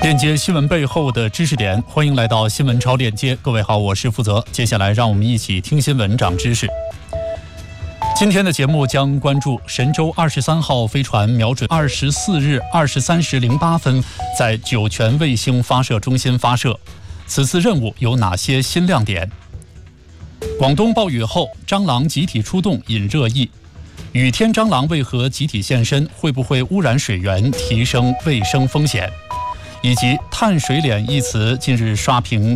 链接新闻背后的知识点，欢迎来到新闻超链接。各位好，我是负责。接下来让我们一起听新闻长知识。今天的节目将关注神舟23号飞船瞄准24日23时08分在酒泉卫星发射中心发射，此次任务有哪些新亮点？广东暴雨后，蟑螂集体出动引热议。雨天蟑螂为何集体现身？会不会污染水源，提升卫生风险？以及碳水脸一词近日刷屏